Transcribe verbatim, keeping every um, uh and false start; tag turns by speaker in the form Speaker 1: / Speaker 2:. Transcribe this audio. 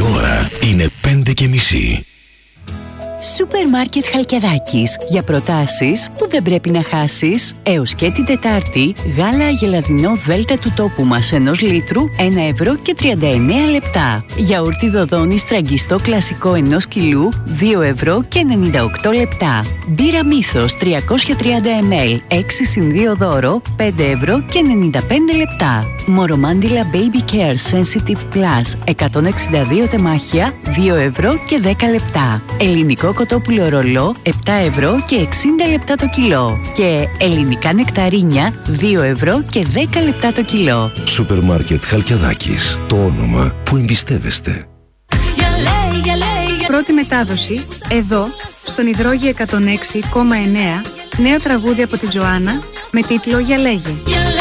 Speaker 1: Τώρα είναι πέντε και μισή.
Speaker 2: Σούπερ Μάρκετ Χαλκιδάκης. Για προτάσεις που δεν πρέπει να χάσεις. Έως και την Τετάρτη, γάλα αγελαδινό Δέλτα του τόπου μας ενός λίτρου, ένα ευρώ και τριάντα εννέα λεπτά. Γιαούρτι Δοδόνη στραγγιστό κλασικό ενός κιλού, δύο ευρώ και ενενήντα οκτώ λεπτά. Μπύρα Μύθος τριακόσια τριάντα μιλιλίτρα, έξι συν δύο δώρο, πέντε ευρώ και ενενήντα πέντε λεπτά. Μορομάντιλα Baby Care Sensitive Plus, εκατόν εξήντα δύο τεμάχια, δύο ευρώ και δέκα λεπτά. Ελληνικό κοτόπουλο ρολό, επτά ευρώ και εξήντα λεπτά το κιλό. Και ελληνικά νεκταρίνια, δύο ευρώ και δέκα λεπτά το κιλό.
Speaker 1: Σούπερ Μάρκετ Χαλκιδάκης. Το όνομα που εμπιστεύεστε.
Speaker 3: Πρώτη μετάδοση, εδώ, στον Υδρόγειο εκατόν έξι κόμμα εννέα, νέο τραγούδι από την Τζοάννα, με τίτλο «Για λέγε».